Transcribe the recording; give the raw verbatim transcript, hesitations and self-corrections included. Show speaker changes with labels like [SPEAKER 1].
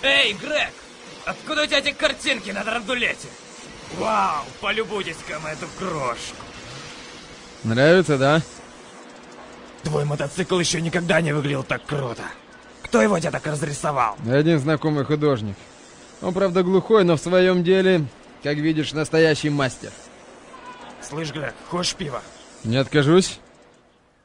[SPEAKER 1] Эй, Грег! Откуда у тебя эти картинки на драндулете? Вау, полюбуйтесь-ка на эту крошку.
[SPEAKER 2] Нравится, да?
[SPEAKER 1] Твой мотоцикл еще никогда не выглядел так круто. Кто его тебе так разрисовал?
[SPEAKER 2] Один знакомый художник. Он, правда, глухой, но в своем деле, как видишь, настоящий мастер.
[SPEAKER 1] Слышь, Грег, хочешь пива?
[SPEAKER 2] Не откажусь.